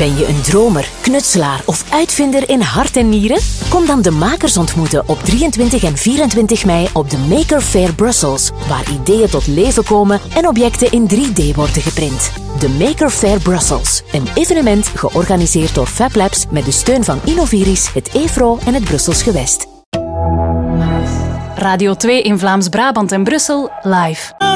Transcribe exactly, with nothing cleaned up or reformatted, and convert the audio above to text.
Ben je een dromer, knutselaar of uitvinder in hart en nieren? Kom dan de makers ontmoeten op drieëntwintig en vierentwintig mei op de Maker Faire Brussels, waar ideeën tot leven komen en objecten in drie D worden geprint. De Maker Faire Brussels, een evenement georganiseerd door FabLabs met de steun van Innoviris, het E F R O en het Brussels Gewest. Radio twee in Vlaams-Brabant en Brussel live.